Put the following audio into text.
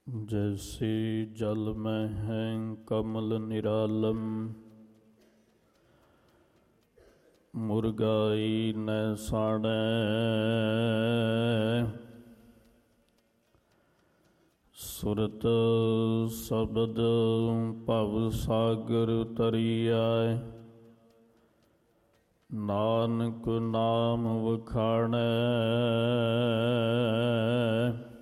जैसे जल में है कमल निरालम, मुर्गाई न साड़े। सुरत शब्द भव सागर तरिया, नानक नाम वखाणै।